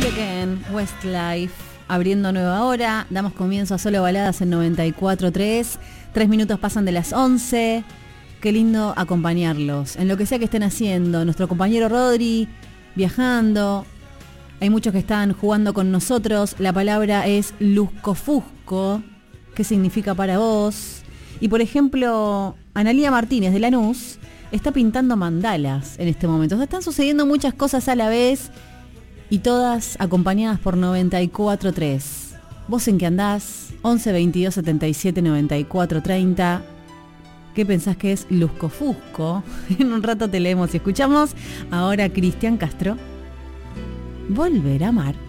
Again, Westlife, abriendo nueva hora. Damos comienzo a Solo Baladas en 94.3. 3 minutos pasan de las 11. Qué lindo acompañarlos en lo que sea que estén haciendo. Nuestro compañero Rodri viajando. Hay muchos que están jugando con nosotros. La palabra es luscofusco. ¿Qué significa para vos? Y por ejemplo, Analía Martínez de Lanús está pintando mandalas en este momento. O sea, están sucediendo muchas cosas a la vez y todas acompañadas por 94.3. ¿Vos en qué andás? 11 22 77 94 30. ¿Qué pensás que es luscofusco? En un rato te leemos y escuchamos. Ahora Cristian Castro. Volver a amar.